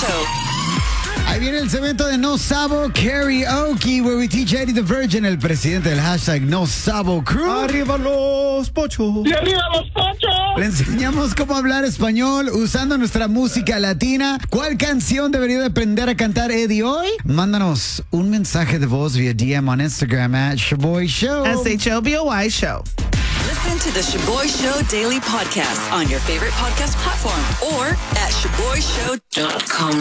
Show. Ahí viene el segmento de No Sabo Karaoke, where we teach Eddie the Virgin, el presidente del hashtag No Sabo Crew. ¡Arriba los pochos! ¡Y arriba los pochos! Le enseñamos cómo hablar español usando nuestra música latina. ¿Cuál canción debería de aprender a cantar Eddie hoy? Mándanos un mensaje de voz vía DM on Instagram at Shaboy Show. SHOBOY Show. Listen to the Shaboy Show Daily Podcast on your favorite podcast platform or at ShaboyShow.com.